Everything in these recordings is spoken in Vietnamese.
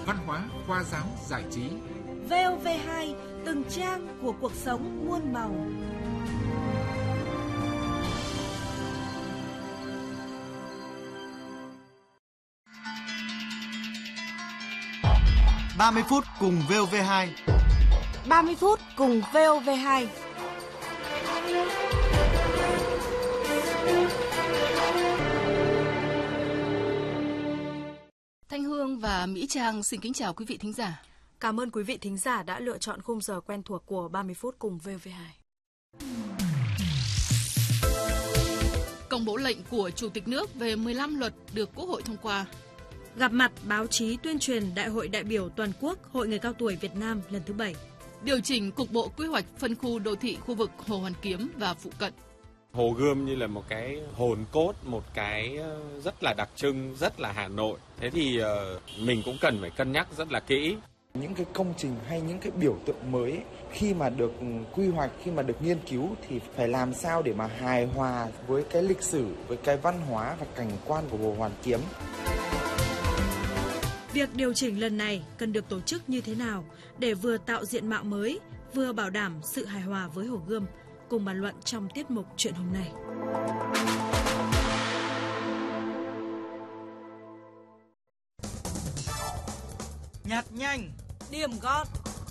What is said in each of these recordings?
văn hóa, khoa giáo, giải trí. VOV2, từng trang của cuộc sống muôn màu. Ba mươi phút cùng VOV2. 30 phút cùng VOV2. Thanh Hương và Mỹ Trang xin kính chào quý vị thính giả. Cảm ơn quý vị thính giả đã lựa chọn khung giờ quen thuộc của 30 phút cùng VOV2. Công bố lệnh của Chủ tịch nước về 15 luật được Quốc hội thông qua. Gặp mặt báo chí tuyên truyền Đại hội đại biểu toàn quốc Hội người cao tuổi Việt Nam lần thứ 7. Điều chỉnh cục bộ quy hoạch phân khu đô thị khu vực Hồ Hoàn Kiếm và phụ cận. Hồ Gươm như là một cái hồn cốt, một cái rất là đặc trưng, rất là Hà Nội. Thế thì mình cũng cần phải cân nhắc rất là kỹ. Những cái công trình hay những cái biểu tượng mới khi mà được quy hoạch, khi mà được nghiên cứu thì phải làm sao để mà hài hòa với cái lịch sử, với cái văn hóa và cảnh quan của Hồ Hoàn Kiếm. Việc điều chỉnh lần này cần được tổ chức như thế nào để vừa tạo diện mạo mới, vừa bảo đảm sự hài hòa với Hồ Gươm? Cùng bàn luận trong tiết mục Chuyện hôm nay. Nhặt nhanh, Điểm gót.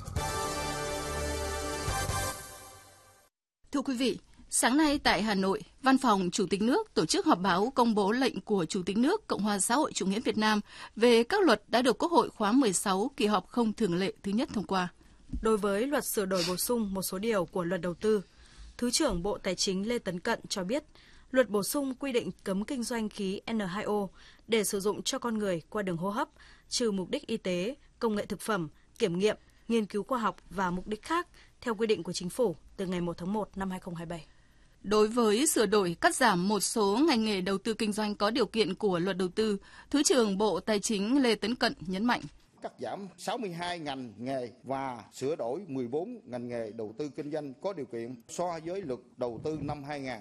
Thưa quý vị, sáng nay tại Hà Nội, Văn phòng Chủ tịch nước tổ chức họp báo công bố lệnh của Chủ tịch nước Cộng hòa xã hội chủ nghĩa Việt Nam về các luật đã được Quốc hội khóa 16 kỳ họp không thường lệ thứ nhất thông qua. Đối với luật sửa đổi bổ sung một số điều của luật đầu tư, Thứ trưởng Bộ Tài chính Lê Tấn Cận cho biết, luật bổ sung quy định cấm kinh doanh khí N2O để sử dụng cho con người qua đường hô hấp, trừ mục đích y tế, công nghệ thực phẩm, kiểm nghiệm, nghiên cứu khoa học và mục đích khác theo quy định của Chính phủ từ ngày 1 tháng 1 năm 2027. Đối với sửa đổi cắt giảm một số ngành nghề đầu tư kinh doanh có điều kiện của luật đầu tư, Thứ trưởng Bộ Tài chính Lê Tấn Cận nhấn mạnh. Cắt giảm 62 ngành nghề và sửa đổi 14 ngành nghề đầu tư kinh doanh có điều kiện so với luật đầu tư năm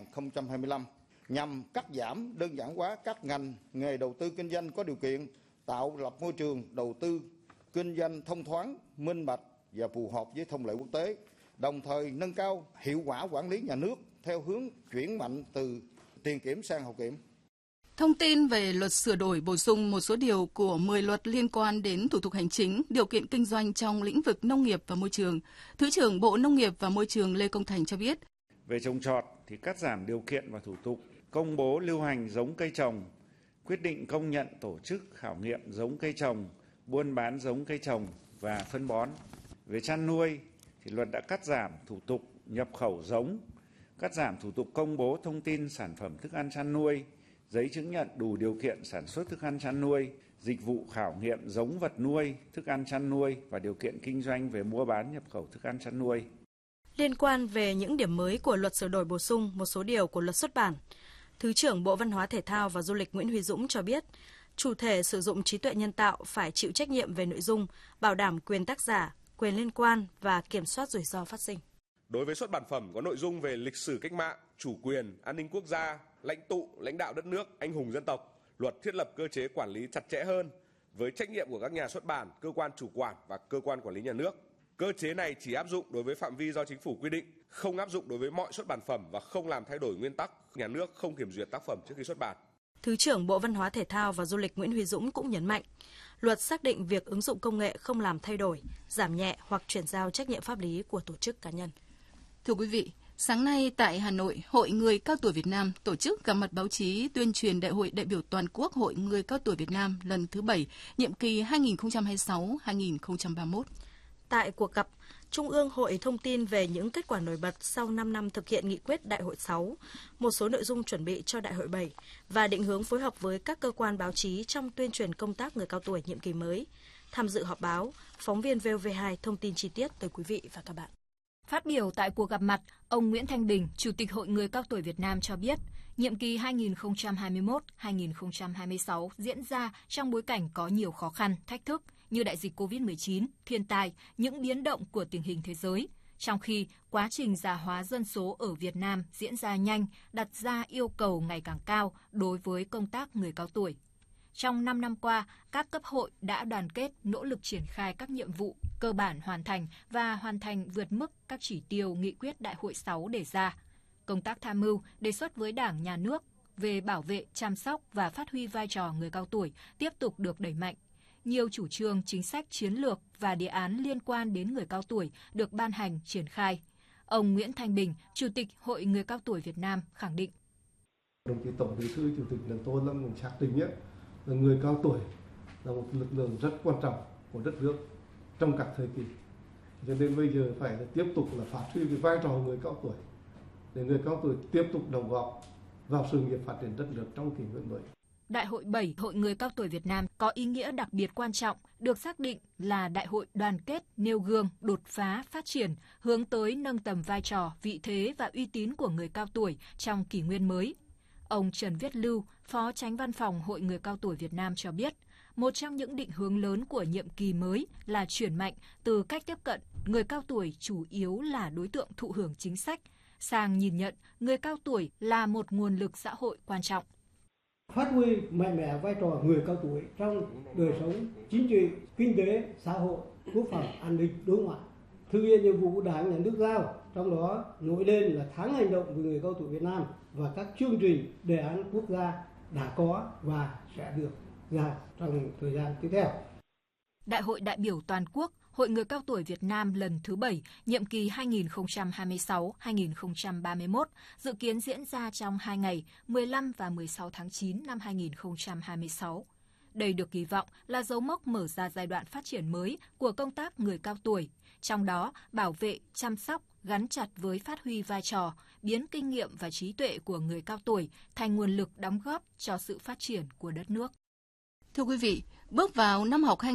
2025 nhằm cắt giảm đơn giản hóa các ngành nghề đầu tư kinh doanh có điều kiện, tạo lập môi trường đầu tư kinh doanh thông thoáng, minh bạch và phù hợp với thông lệ quốc tế, đồng thời nâng cao hiệu quả quản lý nhà nước theo hướng chuyển mạnh từ tiền kiểm sang hậu kiểm. Thông tin về luật sửa đổi bổ sung một số điều của 10 luật liên quan đến thủ tục hành chính, điều kiện kinh doanh trong lĩnh vực nông nghiệp và môi trường, Thứ trưởng Bộ Nông nghiệp và Môi trường Lê Công Thành cho biết. Về trồng trọt thì cắt giảm điều kiện và thủ tục, công bố lưu hành giống cây trồng, quyết định công nhận tổ chức khảo nghiệm giống cây trồng, buôn bán giống cây trồng và phân bón. Về chăn nuôi thì luật đã cắt giảm thủ tục nhập khẩu giống, cắt giảm thủ tục công bố thông tin sản phẩm thức ăn chăn nuôi, giấy chứng nhận đủ điều kiện sản xuất thức ăn chăn nuôi, dịch vụ khảo nghiệm giống vật nuôi, thức ăn chăn nuôi và điều kiện kinh doanh về mua bán nhập khẩu thức ăn chăn nuôi. Liên quan về những điểm mới của luật sửa đổi bổ sung một số điều của luật xuất bản, Thứ trưởng Bộ Văn hóa Thể thao và Du lịch Nguyễn Huy Dũng cho biết, chủ thể sử dụng trí tuệ nhân tạo phải chịu trách nhiệm về nội dung, bảo đảm quyền tác giả, quyền liên quan và kiểm soát rủi ro phát sinh. Đối với xuất bản phẩm có nội dung về lịch sử cách mạng, chủ quyền, an ninh quốc gia, lãnh tụ, lãnh đạo đất nước, anh hùng dân tộc, luật thiết lập cơ chế quản lý chặt chẽ hơn với trách nhiệm của các nhà xuất bản, cơ quan chủ quản và cơ quan quản lý nhà nước. Cơ chế này chỉ áp dụng đối với phạm vi do chính phủ quy định, không áp dụng đối với mọi xuất bản phẩm và không làm thay đổi nguyên tắc nhà nước không kiểm duyệt tác phẩm trước khi xuất bản. Thứ trưởng Bộ Văn hóa Thể thao và Du lịch Nguyễn Huy Dũng cũng nhấn mạnh, luật xác định việc ứng dụng công nghệ không làm thay đổi, giảm nhẹ hoặc chuyển giao trách nhiệm pháp lý của tổ chức cá nhân. Thưa quý vị, sáng nay tại Hà Nội, Hội Người Cao Tuổi Việt Nam tổ chức gặp mặt báo chí tuyên truyền Đại hội đại biểu toàn quốc Hội Người Cao Tuổi Việt Nam lần thứ 7, nhiệm kỳ 2026-2031. Tại cuộc gặp, Trung ương Hội thông tin về những kết quả nổi bật sau 5 năm thực hiện nghị quyết Đại hội 6, một số nội dung chuẩn bị cho Đại hội 7 và định hướng phối hợp với các cơ quan báo chí trong tuyên truyền công tác người cao tuổi nhiệm kỳ mới. Tham dự họp báo, phóng viên VOV2 thông tin chi tiết tới quý vị và các bạn. Phát biểu tại cuộc gặp mặt, ông Nguyễn Thanh Bình, Chủ tịch Hội Người Cao Tuổi Việt Nam cho biết, nhiệm kỳ 2021-2026 diễn ra trong bối cảnh có nhiều khó khăn, thách thức như đại dịch COVID-19, thiên tai, những biến động của tình hình thế giới, trong khi quá trình già hóa dân số ở Việt Nam diễn ra nhanh, đặt ra yêu cầu ngày càng cao đối với công tác người cao tuổi. Trong 5 năm qua, các cấp hội đã đoàn kết nỗ lực triển khai các nhiệm vụ, cơ bản hoàn thành và hoàn thành vượt mức các chỉ tiêu nghị quyết Đại hội 6 đề ra. Công tác tham mưu, đề xuất với Đảng, Nhà nước về bảo vệ, chăm sóc và phát huy vai trò người cao tuổi tiếp tục được đẩy mạnh. Nhiều chủ trương, chính sách, chiến lược và đề án liên quan đến người cao tuổi được ban hành, triển khai. Ông Nguyễn Thanh Bình, Chủ tịch Hội Người cao tuổi Việt Nam khẳng định. Đồng chí Tổng Bí thư Chủ tịch nước Tô Lâm cũng xác định là người cao tuổi là một lực lượng rất quan trọng của đất nước trong các thời kỳ. Cho nên bây giờ phải là tiếp tục là phát huy cái vai trò người cao tuổi để người cao tuổi tiếp tục đóng góp vào sự nghiệp phát triển đất nước trong kỷ nguyên mới. Đại hội 7 Hội Người cao tuổi Việt Nam có ý nghĩa đặc biệt quan trọng, được xác định là đại hội đoàn kết, nêu gương, đột phá, phát triển, hướng tới nâng tầm vai trò, vị thế và uy tín của người cao tuổi trong kỷ nguyên mới. Ông Trần Viết Lưu, Phó Chánh Văn phòng Hội Người cao tuổi Việt Nam cho biết, một trong những định hướng lớn của nhiệm kỳ mới là chuyển mạnh từ cách tiếp cận người cao tuổi chủ yếu là đối tượng thụ hưởng chính sách, sang nhìn nhận người cao tuổi là một nguồn lực xã hội quan trọng. Phát huy mạnh mẽ vai trò người cao tuổi trong đời sống chính trị, kinh tế, xã hội, quốc phòng, an ninh, đối ngoại. Thực hiện nhiệm vụ của Đảng, Nhà nước giao, trong đó nổi lên là tháng hành động về người cao tuổi Việt Nam và các chương trình, đề án quốc gia đã có và sẽ được ra trong thời gian tiếp theo. Đại hội đại biểu toàn quốc Hội Người cao tuổi Việt Nam lần thứ 7, nhiệm kỳ 2026-2031, dự kiến diễn ra trong 2 ngày, 15 và 16 tháng 9 năm 2026. Đây được kỳ vọng là dấu mốc mở ra giai đoạn phát triển mới của công tác người cao tuổi, trong đó bảo vệ, chăm sóc, gắn chặt với phát huy vai trò, biến kinh nghiệm và trí tuệ của người cao tuổi thành nguồn lực đóng góp cho sự phát triển của đất nước. Thưa quý vị, bước vào năm học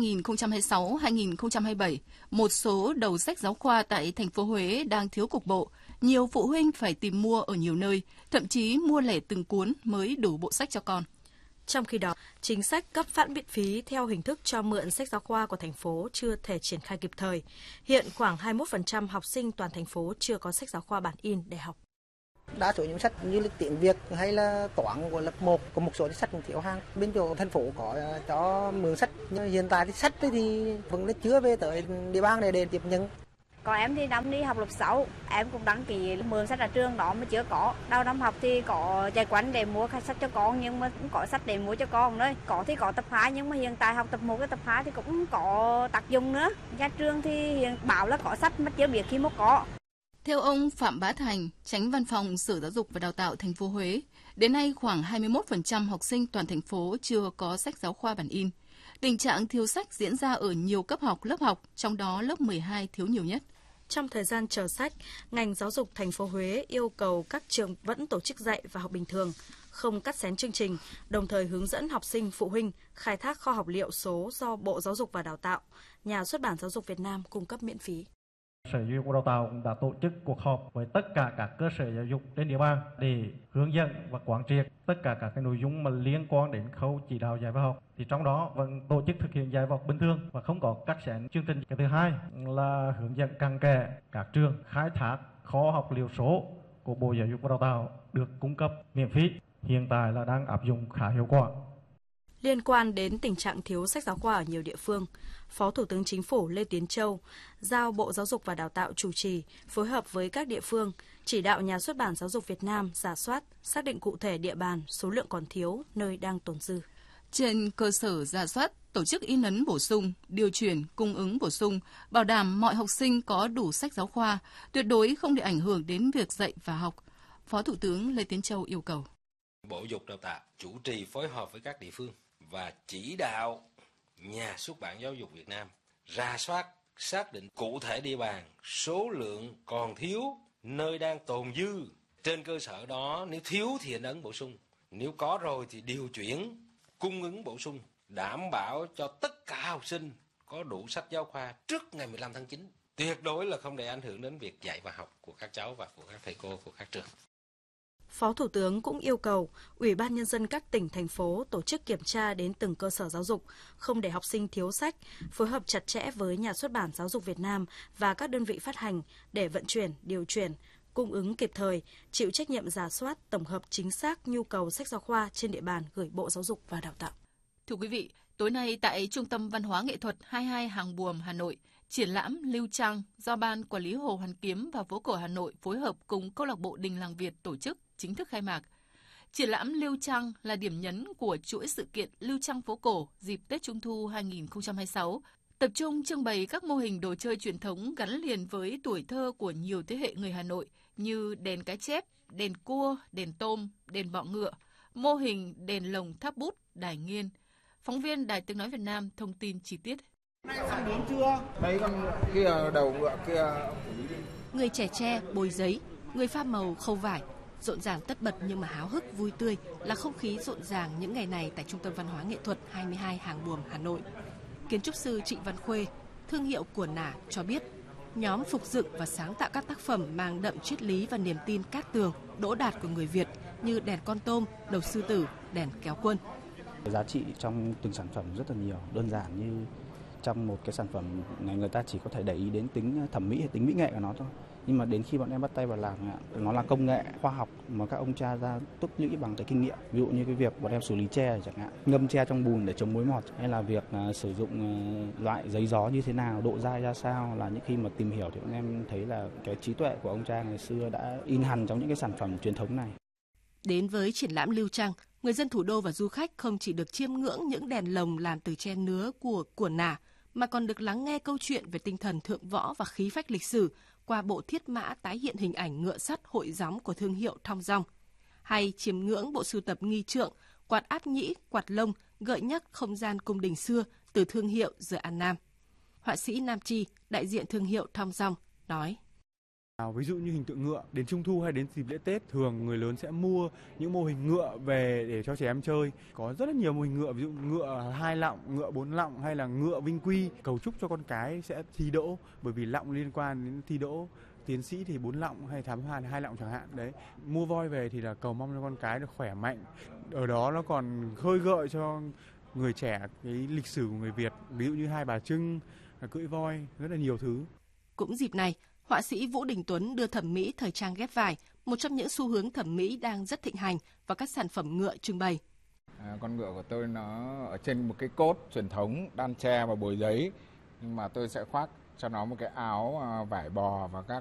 2026-2027, một số đầu sách giáo khoa tại thành phố Huế đang thiếu cục bộ. Nhiều phụ huynh phải tìm mua ở nhiều nơi, thậm chí mua lẻ từng cuốn mới đủ bộ sách cho con. Trong khi đó, chính sách cấp phát miễn phí theo hình thức cho mượn sách giáo khoa của thành phố chưa thể triển khai kịp thời. Hiện khoảng 21% học sinh toàn thành phố chưa có sách giáo khoa bản in để học. Đa số những sách như là tiếng Việt hay là toán của lớp 1 có một số sách cũng thiếu hàng. Bên chỗ thành phố có cho mượn sách, nhưng hiện tại thì sách thì vẫn chưa về tới địa bàn để tiếp nhận. Còn em thì năm đi học lớp 6, em cũng đăng ký mượn sách ở trường đó mà chưa có. Đầu năm học thì có chạy quanh để mua sách cho con nhưng mà cũng có sách để mua cho con đấy. Có thì có tập 2 nhưng mà hiện tại học tập 1 với tập 2 thì cũng có tác dụng nữa. Nhà trường thì hiện bảo là có sách mà chưa biết khi mới có. Theo ông Phạm Bá Thành, Chánh Văn phòng Sở Giáo dục và Đào tạo thành phố Huế, đến nay khoảng 21% học sinh toàn thành phố chưa có sách giáo khoa bản in. Tình trạng thiếu sách diễn ra ở nhiều cấp học, lớp học, trong đó lớp 12 thiếu nhiều nhất. Trong thời gian chờ sách, ngành giáo dục thành phố Huế yêu cầu các trường vẫn tổ chức dạy và học bình thường, không cắt xén chương trình, đồng thời hướng dẫn học sinh, phụ huynh khai thác kho học liệu số do Bộ Giáo dục và Đào tạo, Nhà xuất bản Giáo dục Việt Nam cung cấp miễn phí. Sở Giáo dục và Đào tạo cũng đã tổ chức cuộc họp với tất cả các cơ sở giáo dục trên địa bàn để hướng dẫn và quán triệt tất cả các cái nội dung mà liên quan đến khâu chỉ đạo dạy và học. Thì trong đó vẫn tổ chức thực hiện dạy và học bình thường và không có cắt xén chương trình. Cái thứ hai là hướng dẫn cặn kẽ các trường khai thác kho học liệu số của Bộ Giáo dục và Đào tạo được cung cấp miễn phí. Hiện tại là đang áp dụng khá hiệu quả. Liên quan đến tình trạng thiếu sách giáo khoa ở nhiều địa phương, Phó Thủ tướng Chính phủ Lê Tiến Châu giao Bộ Giáo dục và Đào tạo chủ trì, phối hợp với các địa phương, chỉ đạo Nhà xuất bản Giáo dục Việt Nam rà soát, xác định cụ thể địa bàn, số lượng còn thiếu, nơi đang tồn dư. Trên cơ sở rà soát, tổ chức in ấn bổ sung, điều chuyển, cung ứng bổ sung, bảo đảm mọi học sinh có đủ sách giáo khoa, tuyệt đối không để ảnh hưởng đến việc dạy và học. Phó Thủ tướng Lê Tiến Châu yêu cầu. Bộ Giáo dục Đào tạo chủ trì phối hợp với các địa phương và chỉ đạo Nhà xuất bản Giáo dục Việt Nam rà soát, xác định cụ thể địa bàn, số lượng còn thiếu, nơi đang tồn dư. Trên cơ sở đó, nếu thiếu thì in ấn bổ sung, nếu có rồi thì điều chuyển, cung ứng bổ sung, đảm bảo cho tất cả học sinh có đủ sách giáo khoa trước ngày 15 tháng 9. Tuyệt đối là không để ảnh hưởng đến việc dạy và học của các cháu và của các thầy cô của các trường. Phó Thủ tướng cũng yêu cầu Ủy ban Nhân dân các tỉnh, thành phố tổ chức kiểm tra đến từng cơ sở giáo dục, không để học sinh thiếu sách, phối hợp chặt chẽ với Nhà xuất bản Giáo dục Việt Nam và các đơn vị phát hành để vận chuyển, điều chuyển, cung ứng kịp thời, chịu trách nhiệm rà soát, tổng hợp chính xác nhu cầu sách giáo khoa trên địa bàn gửi Bộ Giáo dục và Đào tạo. Thưa quý vị, tối nay tại Trung tâm Văn hóa Nghệ thuật 22 Hàng Buồm, Hà Nội, triển lãm Lưu Trăng do Ban Quản lý Hồ Hoàn Kiếm và Phố cổ Hà Nội phối hợp cùng Câu lạc bộ Đình Làng Việt tổ chức chính thức khai mạc. Triển lãm Lưu Trăng là điểm nhấn của chuỗi sự kiện Lưu Trăng phố cổ dịp Tết Trung thu 2026, tập trung trưng bày các mô hình đồ chơi truyền thống gắn liền với tuổi thơ của nhiều thế hệ người Hà Nội như đèn cá chép, đèn cua, đèn tôm, đèn bọ ngựa, mô hình đèn lồng tháp bút, đài nghiên. Phóng viên Đài Tiếng nói Việt Nam thông tin chi tiết. Ăn đến chưa? Mấy con kia đầu ngựa kia. Người trẻ tre bôi giấy, người pha màu khâu vải, rộn ràng tất bật nhưng mà háo hức vui tươi là không khí rộn ràng những ngày này tại Trung tâm Văn hóa Nghệ thuật 22 Hàng Buồm, Hà Nội. Kiến trúc sư Trịnh Văn Khuê, thương hiệu của Nả cho biết, nhóm phục dựng và sáng tạo các tác phẩm mang đậm triết lý và niềm tin cát tường, đỗ đạt của người Việt như đèn con tôm, đầu sư tử, đèn kéo quân. Giá trị trong từng sản phẩm rất là nhiều, đơn giản như trong một cái sản phẩm này người ta chỉ có thể để ý đến tính thẩm mỹ hay tính mỹ nghệ của nó thôi. Nhưng mà đến khi bọn em bắt tay vào làm, nó là công nghệ khoa học mà các ông cha ra tích lũy bằng cái kinh nghiệm. Ví dụ như cái việc bọn em xử lý tre chẳng hạn, ngâm tre trong bùn để chống mối mọt, hay là việc sử dụng loại giấy gió như thế nào, độ dai ra sao, là những khi mà tìm hiểu thì bọn em thấy là cái trí tuệ của ông cha ngày xưa đã in hằn trong những cái sản phẩm truyền thống này. Đến với triển lãm Lưu Trăng, người dân thủ đô và du khách không chỉ được chiêm ngưỡng những đèn lồng làm từ tre nứa của Nả, mà còn được lắng nghe câu chuyện về tinh thần thượng võ và khí phách lịch sử qua bộ thiết mã tái hiện hình ảnh ngựa sắt hội gióng của thương hiệu Thong Dong, hay chiêm ngưỡng bộ sưu tập nghi trượng, quạt áp nhĩ, quạt lông gợi nhắc không gian cung đình xưa từ thương hiệu The An Nam. Họa sĩ Nam Chi, đại diện thương hiệu Thong Dong, nói. Ví dụ như hình tượng ngựa, đến Trung thu hay đến dịp lễ Tết, thường người lớn sẽ mua những mô hình ngựa về để cho trẻ em chơi. Có rất là nhiều mô hình ngựa, ví dụ ngựa 2 lọng, ngựa 4 lọng hay là ngựa vinh quy, cầu chúc cho con cái sẽ thi đỗ, bởi vì lọng liên quan đến thi đỗ. Tiến sĩ thì 4 lọng hay thám hoa 2 lọng chẳng hạn. Đấy, mua voi về thì là cầu mong cho con cái được khỏe mạnh. Ở đó nó còn khơi gợi cho người trẻ cái lịch sử của người Việt, ví dụ như Hai Bà Trưng, cưỡi voi, rất là nhiều thứ. Cũng dịp này, họa sĩ Vũ Đình Tuấn đưa thẩm mỹ thời trang ghép vải, một trong những xu hướng thẩm mỹ đang rất thịnh hành, vào các sản phẩm ngựa trưng bày. Con ngựa của tôi nó ở trên một cái cốt truyền thống đan tre và bồi giấy, nhưng mà tôi sẽ khoác cho nó một cái áo vải bò và các